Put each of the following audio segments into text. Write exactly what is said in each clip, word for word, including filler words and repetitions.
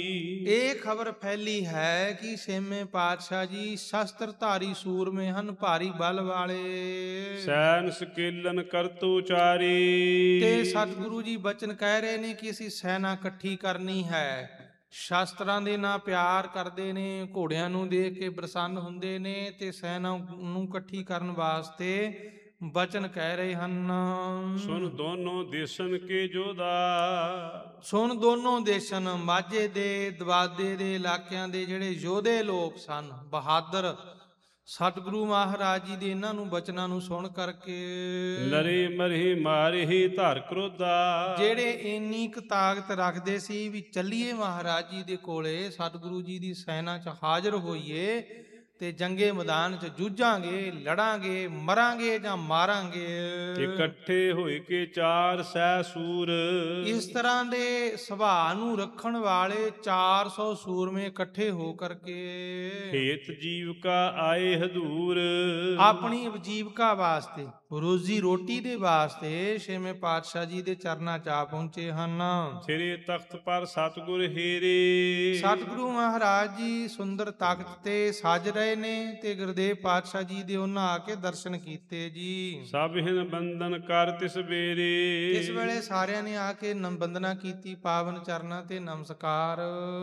ਇਹ ਖਬਰ ਫੈਲੀ ਹੈ ਕਿ ਛੇਵੇਂ ਪਾਤਸ਼ਾਹ ਜੀ ਸ਼ਸਤਰਧਾਰੀ ਸੂਰਮੇ ਹਨ, ਭਾਰੀ ਬਲ ਵਾਲੇ, ਸੈਨ ਸਕੇਲਨ ਕਰਤੂ ਚਾਰੀ। ਤੇ ਸਤਿਗੁਰੂ ਜੀ ਬਚਨ ਕਹਿ ਰਹੇ ਨੇ ਕਿ ਅਸੀਂ ਸੈਨਾ ਇਕੱਠੀ ਕਰਨੀ ਹੈ। ਸ਼ਾਸਤਰਾਂ ਦੇ ਨਾਲ ਪਿਆਰ ਕਰਦੇ ਨੇ, ਘੋੜਿਆਂ ਨੂੰ ਦੇਖ ਕੇ ਪ੍ਰਸੰਨ ਹੁੰਦੇ ਨੇ, ਤੇ ਸੈਨਾ ਨੂੰ ਇਕੱਠੀ ਕਰਨ ਵਾਸਤੇ ਬਚਨ ਕਹਿ ਰਹੇ ਹਨ। ਸੁਨ ਦੋਨੋਂ ਦੇਸ਼ਨ ਕੇ ਜੋਧਾ। ਸੁਣ ਦੋਨੋਂ ਦੇਸ਼ਨ, ਮਾਝੇ ਦੇ ਦਵਾਦੇ ਦੇ ਇਲਾਕਿਆਂ ਦੇ ਜਿਹੜੇ ਯੋਧੇ ਲੋਕ ਸਨ, ਬਹਾਦਰ, ਸਤਿਗੁਰੂ ਮਹਾਰਾਜ ਜੀ ਦੇ ਇਹਨਾਂ ਨੂੰ ਬਚਨਾਂ ਨੂੰ ਸੁਣ ਕਰਕੇ ਲਰੇ ਮਰੇ ਮਾਰੇ ਧਰ ਕ੍ਰੋਧਾ। ਜਿਹੜੇ ਇੰਨੀ ਕੁ ਤਾਕਤ ਰੱਖਦੇ ਸੀ ਵੀ ਚੱਲੀਏ ਮਹਾਰਾਜ ਜੀ ਦੇ ਕੋਲੇ, ਸਤਿਗੁਰੂ ਜੀ ਦੀ ਸੈਨਾ 'ਚ ਹਾਜ਼ਰ ਹੋਈਏ ਤੇ ਜੰਗੇ ਮੈਦਾਨ 'ਚ ਜੂਝਾਂਗੇ, ਲੜਾਂਗੇ, ਮਰਾਂਗੇ ਜਾਂ ਮਾਰਾਂਗੇ। ਇਕੱਠੇ ਹੋਏ ਕੇ ਚਾਰ ਸੈ ਸੂਰ। ਇਸ ਤਰ੍ਹਾਂ ਦੇ ਸੁਭਾਅ ਨੂੰ ਰੱਖਣ ਵਾਲੇ ਚਾਰ ਸੌ ਸੂਰਮੇ ਇਕੱਠੇ ਹੋ ਕਰਕੇ ਹੇਤ ਜੀਵਕਾ ਆਏ ਹਦੂਰ। ਆਪਣੀ ਉਪਜੀਵਕਾ ਵਾਸਤੇ, ਰੋਜ਼ੀ ਰੋਟੀ ਦੇ ਵਾਸਤੇ ਛੇਵੇਂ ਪਾਤਸ਼ਾਹ ਜੀ ਦੇ ਚਰਨਾਂ 'ਚ ਆ ਪਹੁੰਚੇ ਹਨ। ਸਿਰੇ ਤਖਤ ਪਰ ਸਤਿਗੁਰ ਹੇਰੇ। ਸਤਿਗੁਰੂ ਮਹਾਰਾਜ ਜੀ ਸੁੰਦਰ ਤਖਤ ਤੇ ਸਜ ਰਹੇ ਨੇ ਤੇ ਗੁਰਦੇਵ ਪਾਤਸ਼ਾਹ ਜੀ ਦੇ ਉਹਨਾਂ ਆ ਕੇ ਦਰਸ਼ਨ ਕੀਤੇ ਜੀ। ਸਭ ਹਿਨ ਬੰਦਨ ਕਰ ਤਿਸ ਬੇਰੇ। ਇਸ ਵੇਲੇ ਸਾਰਿਆਂ ਨੇ ਆ ਕੇ ਵੰਦਨਾ ਕੀਤੀ ਪਾਵਨ ਚਰਨਾਂ ਤੇ ਨਮਸਕਾਰ।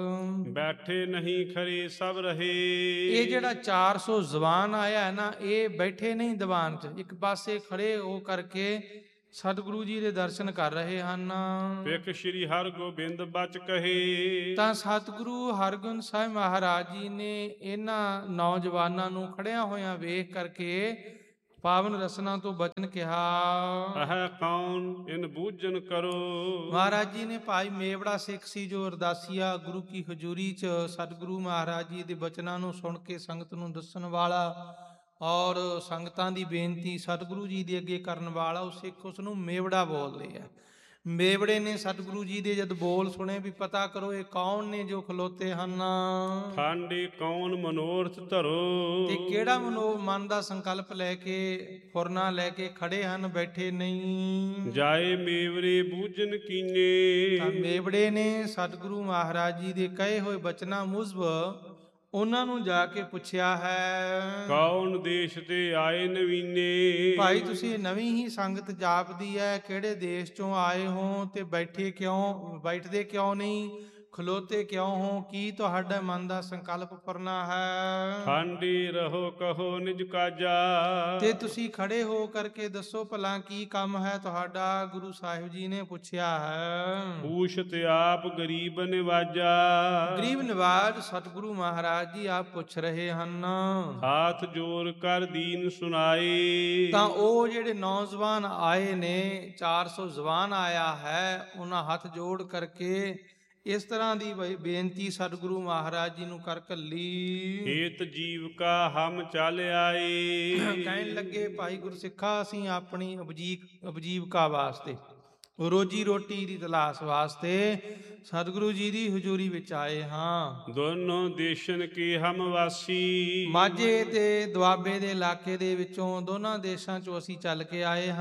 ਬੈਠੇ ਨਹੀਂ ਖਰੇ ਸਭ ਰਹੇ। ਇਹ ਜਿਹੜਾ ਚਾਰ ਸੌ ਜਵਾਨ ਆਇਆ ਹੈ ਨਾ, ਇਹ ਬੈਠੇ ਨਹੀਂ ਦੀਵਾਨ 'ਚ, ਇੱਕ ਪਾਸੇ ਖੜੇ ਹੋ ਕਰਕੇ ਸਤਿਗੁਰੂ ਜੀ ਦੇ ਦਰਸ਼ਨ ਕਰ ਰਹੇ ਹਨ। ਵੇਖ ਸ਼੍ਰੀ ਹਰਗੋਬਿੰਦ ਬਚ ਕਹੇ। ਤਾਂ ਸਤਿਗੁਰੂ ਹਰਗੋਬਿੰਦ ਸਾਹਿਬ ਮਹਾਰਾਜ ਜੀ ਨੇ ਇਹਨਾਂ ਨੌਜਵਾਨਾਂ ਨੂੰ ਖੜਿਆਂ ਹੋਇਆਂ ਵੇਖ ਕਰਕੇ ਪਾਵਨ ਰਸਨਾ ਤੋਂ ਬਚਨ ਕਿਹਾ। ਅਹ ਕੌਣ ਇਨ ਬੂਝਨ ਕਰੋ। ਮਹਾਰਾਜ ਜੀ ਨੇ ਭਾਈ ਮੇਵੜਾ ਸਿੱਖ ਸੀ ਜੋ ਅਰਦਾਸੀਆ ਗੁਰੂ ਕੀ ਹਜ਼ੂਰੀ 'ਚ ਸਤਿਗੁਰੂ ਮਹਾਰਾਜ ਜੀ ਦੇ ਬਚਨਾਂ ਨੂੰ ਸੁਣ ਕੇ ਸੰਗਤ ਨੂੰ ਦੱਸਣ ਵਾਲਾ ਔਰ ਸੰਗਤਾਂ ਦੀ ਬੇਨਤੀ ਸਤਿਗੁਰੂ ਜੀ ਦੇ ਅੱਗੇ ਕਰਨ ਵਾਲਾ, ਉਹ ਸਿੱਖ ਉਸ ਨੂੰ ਮੇਵੜਾ ਬੋਲਦੇ ਆ। ਮੇਵੜੇ ਨੇ ਸਤਿਗੁਰੂ ਜੀ ਦੇ ਜਦ ਬੋਲ ਸੁਣੇ ਵੀ ਪਤਾ ਕਰੋ ਇਹ ਕੌਣ ਨੇ ਜੋ ਖਲੋਤੇ ਹਨ। ਠਾਂਡੇ ਕੌਣ ਮਨੋਰਥ ਧਰੋ। ਤੇ ਕਿਹੜਾ ਮਨੋ ਮਨ ਦਾ ਸੰਕਲਪ ਲੈ ਕੇ ਫੁਰਨਾ ਲੈ ਕੇ ਖੜੇ ਹਨ, ਬੈਠੇ ਨਹੀਂ। ਜਾਏ ਮੇਵਰੇ ਬੂਝਨ ਕੀਨੇ। ਤਾਂ ਮੇਵੜੇ ਨੇ ਸਤਿਗੁਰੂ ਮਹਾਰਾਜ ਜੀ ਦੇ ਕਹੇ ਹੋਏ ਬਚਨਾਂ ਮੁਜਬ ਉਹਨਾਂ ਨੂੰ ਜਾ ਕੇ ਪੁੱਛਿਆ ਹੈ। ਕੌਣ ਦੇਸ਼ ਤੇ ਆਏ ਨਵੀਨੇ। ਭਾਈ ਤੁਸੀਂ ਨਵੀਂ ਹੀ ਸੰਗਤ ਜਾਪਦੀ ਹੈ, ਕਿਹੜੇ ਦੇਸ਼ ਚੋਂ ਆਏ ਹੋ ਤੇ ਬੈਠੇ ਕਿਉਂ, ਬੈਠਦੇ ਕਿਉਂ ਨਹੀਂ, ਖਲੋਤੇ ਕਿਉਂ ਹੋ, ਕੀ ਤੁਹਾਡਾ ਮਨ ਦਾ ਸੰਕਲਪ ਪਰਨਾ ਹੈ। ਠਾਂਡੇ ਰਹੋ ਕਹੋ ਨਿਜ ਕਾਜਾ। ਤੇ ਤੁਸੀਂ ਖੜੇ ਹੋ ਕਰਕੇ ਦੱਸੋ ਭਲਾ ਕੀ ਕੰਮ ਹੈ ਤੁਹਾਡਾ, ਗੁਰੂ ਸਾਹਿਬ ਜੀ ਨੇ ਪੁੱਛਿਆ ਹੈ। ਪੂਛਤ ਆਪ ਗਰੀਬ ਨਿਵਾਜਾ। ਗਰੀਬ ਨਿਵਾਜ ਸਤਿਗੁਰੂ ਮਹਾਰਾਜ ਜੀ ਆਪ ਪੁੱਛ ਰਹੇ ਹਨ। ਹਾਥ ਜੋਰ ਕਰ ਦੀਨ ਸੁਣਾਏ। ਤਾਂ ਉਹ ਜਿਹੜੇ ਨੌਜਵਾਨ ਆਏ ਨੇ, ਚਾਰ ਸੌ ਜਵਾਨ ਆਇਆ ਹੈ, ਉਹਨਾਂ ਹੱਥ ਜੋੜ ਕਰਕੇ ਇਸ ਤਰ੍ਹਾਂ ਦੀ ਬੇਨਤੀ ਸਤਿਗੁਰੂ ਮਹਾਰਾਜ ਜੀ ਨੂੰ ਕਰ ਘੱਲੀ। ਹੇਤ ਜੀਵਕਾ ਹਮ ਚੱਲ ਆਏ। ਕਹਿਣ ਲੱਗੇ ਭਾਈ ਗੁਰਸਿੱਖਾ ਅਸੀਂ ਆਪਣੀ ਉਪਜੀਵ ਉਪਜੀਵਕਾ ਵਾਸਤੇ, ਰੋਜੀ ਰੋਟੀ ਦੀ ਤਲਾਸ਼ ਵਾਸਤੇ ਸਤਿਗੁਰੂ ਜੀ ਦੀ ਹਜ਼ੂਰੀ ਵਿੱਚ ਆਏ ਹਾਂ। ਦੋਨੋਂ ਦੇਸ਼ਨ ਕੇ ਹਮ ਵਾਸੀ। ਮਾਝੇ ਤੇ ਦੁਆਬੇ ਦੇ ਇਲਾਕੇ ਦੇ ਵਿੱਚੋਂ ਦੋਨਾਂ ਦੇਸ਼ਾਂ ਚੋਂ ਅਸੀਂ ਚੱਲ ਕੇ ਆਏ ਹਾਂ।